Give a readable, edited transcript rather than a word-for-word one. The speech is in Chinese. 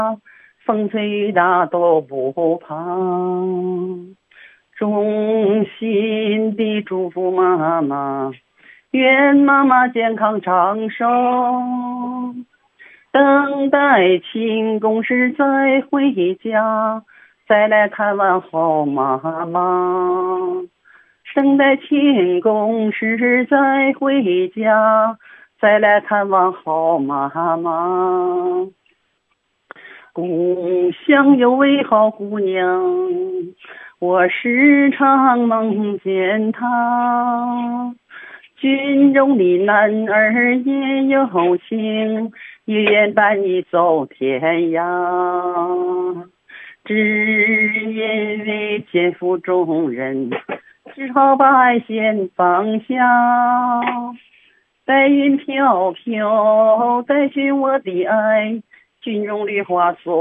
风吹雨打都不怕。衷心地祝福妈妈，愿妈妈健康长寿，等待庆功时再回家，再来看望好妈妈。等待庆功时再回家，再来看望好妈妈。故乡有位好姑娘，我时常梦见她。军中的男儿也有情，也愿伴你走天涯。只因为肩负重任，只好把爱先放下。白云飘飘，带去我的爱，军中绿花送